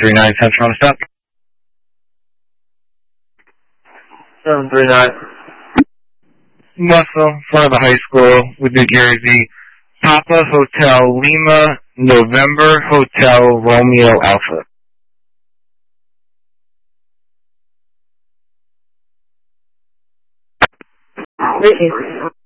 739 Central on stop. 739. Muscle, in front of the high school with New Jersey. Papa Hotel Lima, November Hotel Romeo Alpha. Thank you.